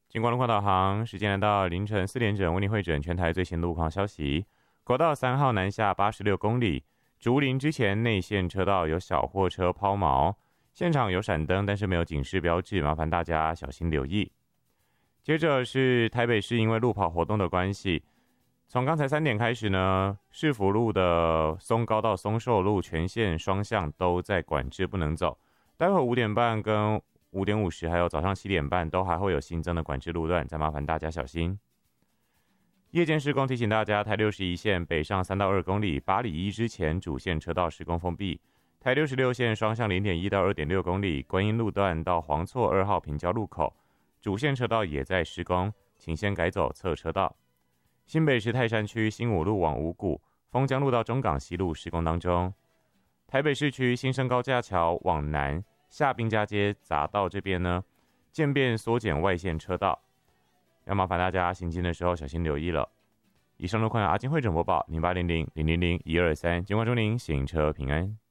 经过路况导航，时间来到凌晨4点整，为您汇整全台最新路况消息。国道3号南下86公里，竹林之前内线车道有小货车抛锚，现场有闪灯，但是没有警示标志，麻烦大家小心留意。接着是台北市因为路跑活动的关系，从刚才3点开始呢，市府路的松高到松寿路全线双向都在管制不能走，待会5点半跟5点50还有早上7点半都还会有新增的管制路段，再麻烦大家小心。夜间施工提醒大家，台61线北上3到2公里8里1之前主线车道施工封闭，台66线双向0.1到2.6公里观音路段到黄错2号平交路口主线车道也在施工，请先改走侧车道。新北市泰山区新武路往五股丰江路到中港西路施工当中，台北市区新生高架桥往南下滨家街匝道这边呢，渐变缩减外线车道，要麻烦大家行进的时候小心留意了。以上路况由阿金汇整播报0800000123，监管祝您行车平安。